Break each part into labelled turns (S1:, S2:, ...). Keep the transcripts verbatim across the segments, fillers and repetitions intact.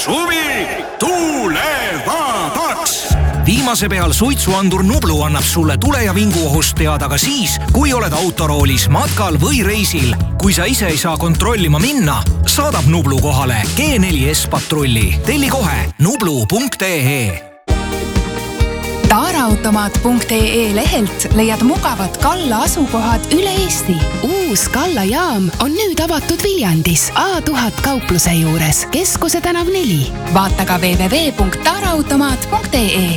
S1: suvi tulevadaks.
S2: Viimase peal suitsuandur Nublu annab sulle tule- ja vinguohust teada ka siis, kui oled autoroolis, matkal või reisil. Kui sa ise ei saa kontrollima minna, saadab Nublu kohale G neli S patrulli. Telli kohe nublu punkt ee.
S3: Taaraautomaat punkt ee lehelt leiad mugavad Kalla asukohad üle Eesti.
S4: Uus Kalla jaam on nüüd avatud Viljandis A tuhat kaupluse juures, Keskuse tänav neli.
S3: Vaata ka w w w punkt taaraautomaat punkt ee.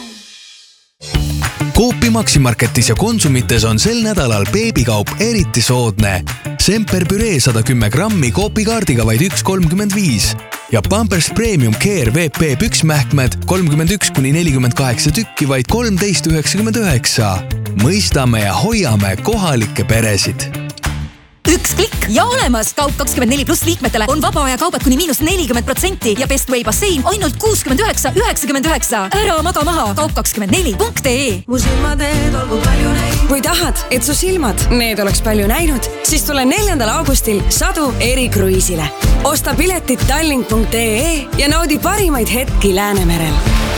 S5: Coopi Maximarketis ja Konsumites on sel nädalal beebikaup eriti soodne. Semper püree sada kümme grammi Coopi kaardiga vaid üks kolmkümmend viis. Ja Pampers Premium Care V P püksmähkmed kolmkümmend üks kuni nelikümmend kaheksa tükki vaid kolmteist üheksakümmend üheksa. Mõistame ja hoiame kohalikke peresid.
S6: Üks klikk ja olemas! Kaup kakskümmend neli pluss liikmetele on vaba aja kaubad kuni miinus nelikümmend protsenti ja Best Way bassein ainult kuuskümmend üheksa üheksakümmend üheksa. Ära maga maha! Kaup kakskümmend neli punkt ee.
S7: Mu silmateed olgu palju näinud. Kui tahad, et su silmad need oleks palju näinud, siis tule neljandal augustil Sadu erikruiisile. Osta piletit tallink punkt ee ja naudi parimaid hetki Läänemerel.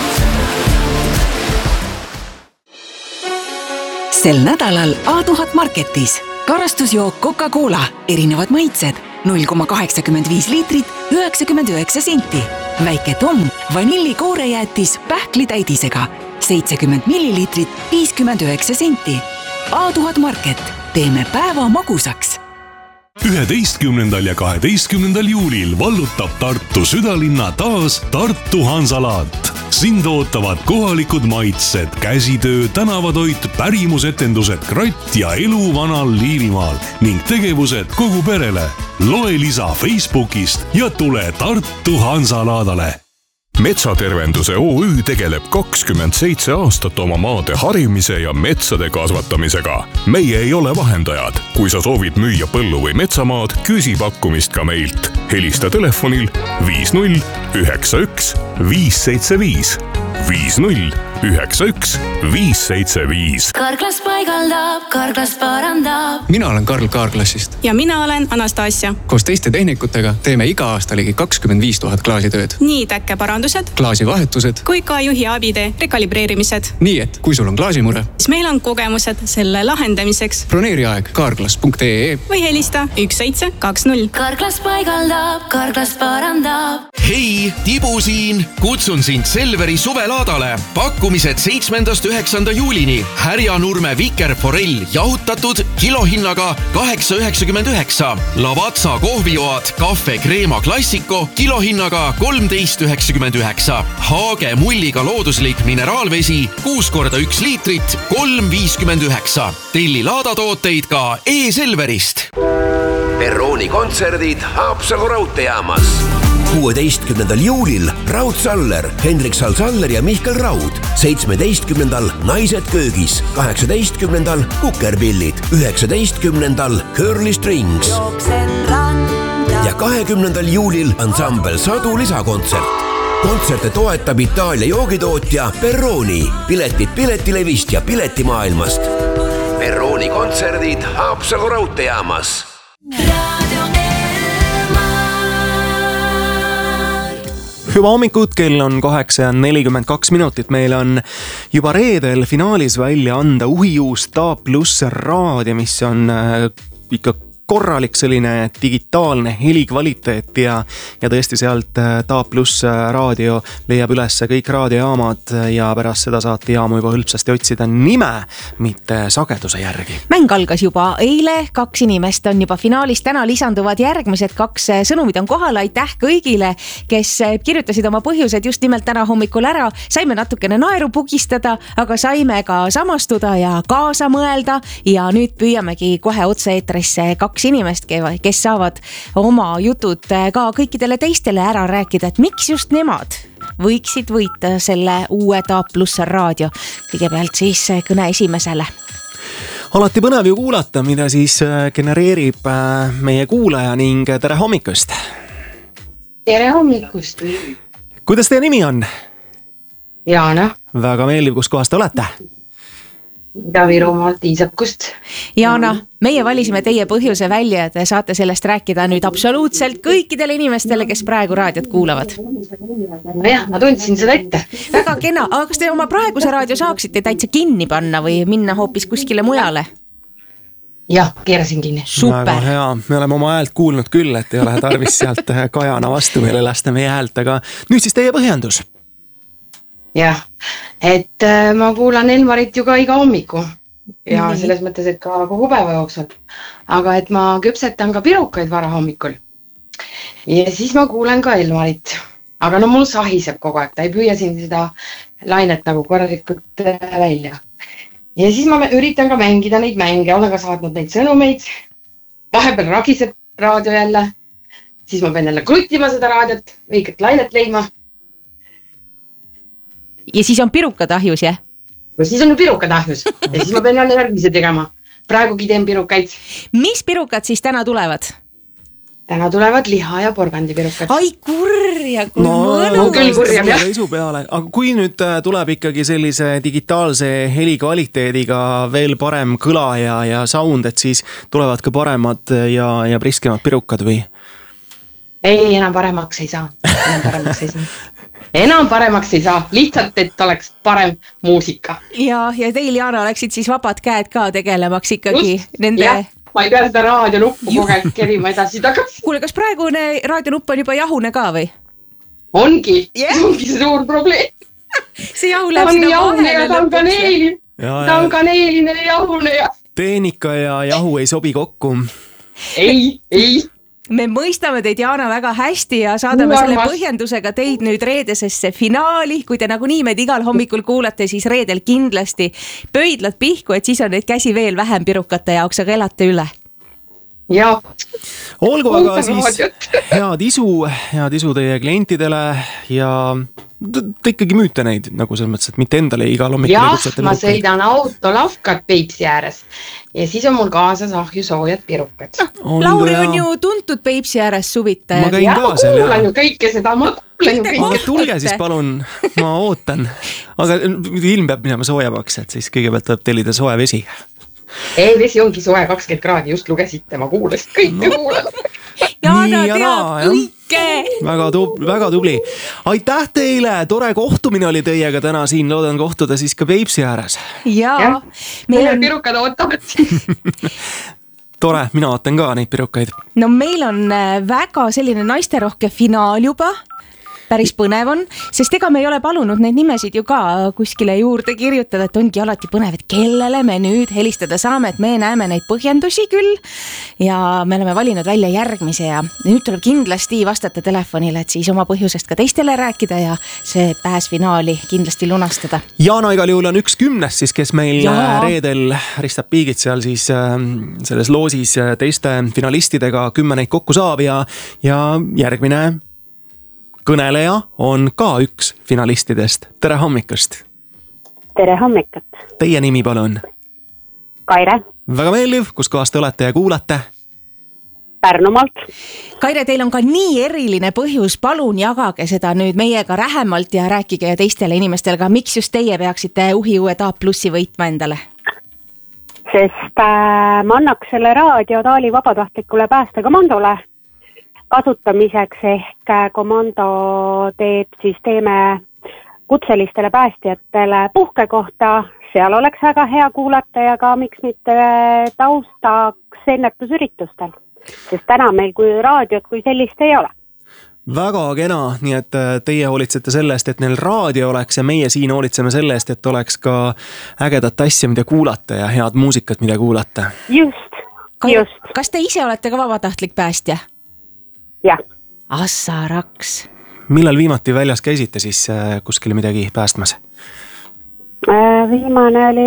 S8: Sel nädalal A tuhat marketis. Karastusjook Coca-Cola, erinevad maitsed, null koma kaheksakümmend viis liitrit, üheksakümmend üheksa senti. Väike Tom, vanilli koorejäätis pähklitäidisega, seitsekümmend milliliitrit, viiskümmend üheksa senti. A tuhat market, teeme päeva magusaks.
S9: üheteistkümnendal ja kaheteistkümnendal juulil vallutab Tartu südalinna taas Tartu Hansalaat. Sind ootavad kohalikud maitsed, käsitöö, tänavatoit, pärimusetendused, kratt ja elu vanal Liivimaal ning tegevused kogu perele. Loe lisa Facebookist ja tule Tartu Hansalaadale.
S10: Metsatervenduse O Ü tegeleb kakskümmend seitse aastat oma maade harimise ja metsade kasvatamisega. Meie ei ole vahendajad. Kui sa soovid müüa põllu või metsamaad, küsi pakkumist ka meilt. Helista telefonil viis null üheksa üks viis seitse viis. viis null üheksa üks viis seitse viis.
S11: Karklas paigaldab, Karklas parandab.
S12: Mina olen Karl Kaarklassist.
S13: Ja mina olen Anastasia.
S12: Koos teiste tehnikutega teeme iga aasta ligi kakskümmend viis tuhat klaasitööd.
S13: Nii täkkeparandused,
S12: klaasivahetused
S13: kui ka juhi abide rekalibreerimised.
S12: Nii et kui sul on klaasimure,
S13: siis meil on kogemused selle lahendamiseks.
S12: Broneeri aeg karklas punkt ee
S13: või helista üks seitse kaks null.
S11: Karklas paigaldab, Karklas parandab.
S2: Hei, Tibu siin! Kutsun sind Selveri suvelaadale. Pakkumised seitsmendast üheksanda juulini. Härjanurme vikerforell jahutatud kilohinnaga kaheksa üheksakümmend üheksa. Lavazza kohvioad Cafe Crema Classico kilohinnaga kolmteist üheksakümmend üheksa. Haage mulliga looduslik mineraalvesi kuus korda üks liitrit kolm viiskümmend üheksa. Telli laadatooteid ka e-Selverist.
S14: Perrooni kontserdid Haapsalu raudteejaamas. kuueteistkümnendal juulil Raud Saller, Hendrik Sal-Saller ja Mihkel Raud. seitsmeteistkümnendal Naised köögis. kaheksateistkümnendal Kukerpillid. üheksateistkümnendal Curly Strings. Ja kahekümnendal juulil ansambel Sadu lisakontsert. Kontserte toetab Itaalia joogitootja Perrooni. Piletid Piletilevist ja Piletimaailmast. Perrooni kontserdid Haapsalu raudteejaamas.
S15: Hüva hommikut, kell on kaheksa ja nelikümmend kaks minutit. Meil on juba reedel finaalis välja anda uhiuus Ta Plus raadio, mis on ikka korralik selline digitaalne helikvaliteet ja, ja tõesti sealt Ta Plus raadio leiab üles kõik raadiojaamad ja pärast seda saate jaamu juba hõlpsasti otsida nime, mitte sageduse järgi.
S16: Mäng algas juba eile, kaks inimest on juba finaalis, täna lisanduvad järgmised kaks. Sõnumid on kohal, aitäh kõigile, kes kirjutasid oma põhjused just nimelt täna hommikul ära. Saime natukene naeru pugistada, aga saime ka samastuda ja kaasa mõelda ja nüüd püüamegi kohe otse eetrisse kaks inimest, kes saavad oma jutud ka kõikidele teistele ära rääkida, et miks just nemad võiksid võita selle uue Ta Plus raadio. Kõigepealt siis kõne esimesele.
S15: Alati põnev ju kuulata, mida siis genereerib meie kuulaja ning tere hommikust.
S17: Tere hommikust.
S15: Kuidas teie nimi on?
S17: Jaana.
S15: Väga meeldiv, kus kohas te olete?
S17: Ida-Virumaalt Iisakust.
S16: Jaana, meie valisime teie põhjuse välja, et te saate sellest rääkida nüüd absoluutselt kõikidele inimestele, kes praegu raadiot kuulavad.
S17: Jah, ma tundsin seda ette.
S16: Väga kena, aga kas te oma praeguse raadio saaksite täitsa kinni panna või minna hoopis kuskile mujale?
S17: Jah, keerasin kinni.
S16: Super.
S15: Väga hea, me oleme oma häält kuulnud küll, et ei ole tarvis sealt Kajana vastu meile lasta meie häält, aga nüüd siis teie põhjendus.
S17: Jah, et ma kuulan Elmarit ju ka iga hommiku ja mm-hmm. selles mõttes, et ka kogu päeva jooksul. Aga et ma küpsetan ka pirukaid vara hommikul. Ja siis ma kuulen ka Elmarit. Aga no mul sahiseb kogu aeg, ta ei püüa siin seda lainet nagu korralikult välja. Ja siis ma üritan ka mängida neid mänge, olen ka saatnud neid sõnumeid. Vahepeal ragiseb raadio jälle. Siis ma pean jälle krutima seda raadiot, õiget lainet leidma.
S16: Ja siis on pirukad ahjus, jah?
S17: No siis on ju pirukad ahjus. Ja siis ma pean jälle järgmise tegema. Praegugi teen pirukaid.
S16: Mis pirukad siis täna tulevad?
S17: Täna tulevad liha ja porgandipirukad.
S16: Ai kurja, kui
S15: no,
S16: mõnus.
S15: No küll kurja peale. Aga kui nüüd tuleb ikkagi sellise digitaalse helikvaliteediga veel parem kõla ja, ja sound, et siis tulevad ka paremad ja, ja priskemad pirukad või?
S17: Ei, enam paremaks ei saa. Enam paremaks ei saa. Enam paremaks ei saa. Lihtsalt, et oleks parem muusika.
S16: Ja, ja teil, Jaana, oleksid siis vabad käed ka tegelemaks ikkagi Just, nende...
S17: Ja. Ma ei pea seda raadionuppu kogelt kerima edasi tagasi.
S16: Kuule, kas praegune raadionupp on juba jahune ka või?
S17: Ongi, yeah. See ongi see suur probleem.
S16: See jahu läheb sinna vahele.
S17: Ta on kaneeline, ta on kaneeline jahune. Ja...
S15: Tehnika ja jahu ei sobi kokku.
S17: Ei, ei.
S16: Me mõistame teid, Jaana, väga hästi ja saadame Uarmas. Selle põhjendusega teid nüüd reedesesse finaali. Kui te nagunii meid igal hommikul kuulate, siis reedel kindlasti pöidlad pihku, et siis on neid käsi veel vähem pirukate jaoks, aga elate üle.
S17: Ja.
S15: Olgu aga siis head isu, head isu teie klientidele ja te ikkagi müüte neid, nagu selles mõttes, et mitte endale igal hommikul.
S17: Jah, ma sõidan auto lavkat Peipsi ääres ja siis on mul kaasas ahju soojad pirukad.
S16: No, Lauri on ju tuntud Peipsi ääres suvitaja.
S15: Ma käin
S17: ja,
S15: ka seal.
S17: Ma kuulan ju kõike seda, ma kuulan ju kõike.
S15: Aga tulge siis palun, ma ootan. Aga ilm peab minema soojamaks, et siis kõigepealt tuleb tellida soe vesi.
S17: Ei, vesi ongi soe kakskümmend kraadi, just lugesite, ma kuulasin kõike no. kuulan.
S16: Jaana teab kõike.
S15: Väga tubli, väga tubli. Aitäh teile, tore kohtumine oli teiega täna siin, loodan kohtuda siis ka Peipsi ääres.
S16: Jaa.
S17: Ja, meil on pirukad ootavad siis.
S15: Tore, mina ootan ka neid pirukaid.
S16: No meil on väga selline naisterohke finaal juba. Päris põnev on, sest ega me ei ole palunud neid nimesid ju ka kuskile juurde kirjutada, et ongi alati põnev, et kellele me nüüd helistada saame, et me näeme neid põhjendusi küll ja me oleme valinud välja järgmise ja nüüd tuleb kindlasti vastata telefonile, et siis oma põhjusest ka teistele rääkida ja see pääs finaali kindlasti lunastada.
S15: Jaana igal juhul on üks kümnes siis, kes meil ja. reedel ristab piigid seal siis äh, selles loosis teiste finalistidega kümme neid kokku saab ja, ja järgmine kõneleja on ka üks finalistidest. Tere hommikust!
S1: Tere hommikut!
S15: Teie nimi palun?
S1: Kaire.
S15: Väga meeldiv, kus kohas te olete ja kuulate?
S1: Pärnumaalt.
S16: Kaire, teil on ka nii eriline põhjus, palun jagage seda nüüd meiega rähemalt ja rääkige teistele inimestele ka, miks just teie peaksite uhi uue Taap plussi võitma endale?
S1: Sest äh, ma annaks selle raadio Taali vabatahtlikule päästekomandole kasutamiseks ehk komando teeb siis teeme kutselistele päästjatele puhkekohta, seal oleks väga hea kuulata ja ka miks mitte taustaks ennetusüritustel, sest täna meil kui raadiot kui sellist ei ole.
S15: Väga kena, nii et teie hoolitsete sellest, et neil raadio oleks ja meie siin hoolitseme sellest, et oleks ka ägedat asja, mida kuulata ja head muusikat, mida kuulata.
S1: Just, just.
S16: Kas te ise olete ka vabatahtlik päästja?
S1: Jah.
S16: Assa raks.
S15: Millal viimati väljas käisite siis kuskile midagi päästmas?
S1: Viimane oli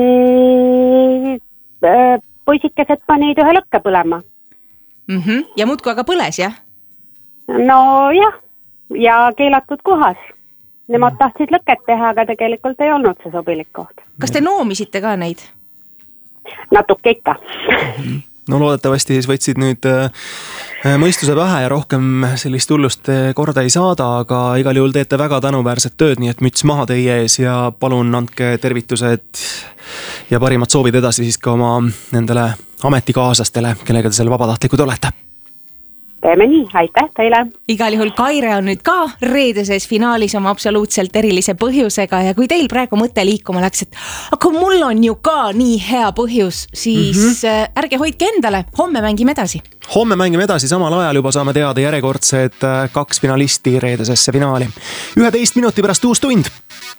S1: poisikesed panid ühe lõkke põlema.
S16: Mm-hmm. Ja muudku aga põles, jah?
S1: No jah, ja keelatud kohas. Nemad tahtsid lõket teha, aga tegelikult ei olnud see sobilik koht.
S16: Kas te noomisite ka neid?
S1: Natuke ikka.
S15: No loodetavasti siis võtsid nüüd mõistuse pähe ja rohkem sellist hullust korda ei saada, aga igal juhul teete väga tänuväärset tööd, nii et müts maha teie ees ja palun andke tervitused ja parimad soovid edasi siis ka oma nendele ametikaaslastele, kellega te seal vabatahtlikud olete.
S1: Teeme nii, aitäh teile.
S16: Igal juhul Kaire on nüüd ka reedeses finaalis oma absoluutselt erilise põhjusega ja kui teil praegu mõte liikuma läks, et aga mul on ju ka nii hea põhjus, siis mm -hmm. ärge hoidke endale, homme mängime edasi.
S15: Homme mängime edasi, samal ajal juba saame teada järjekordsed kaks finalisti reedesesse finaali. üheteist minuti pärast uus tund.